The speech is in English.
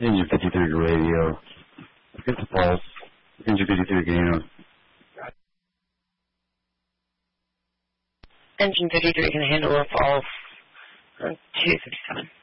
Engine 53 to radio. Get the pulse. Engine 53 gain. Engine 53 can handle a fall 257.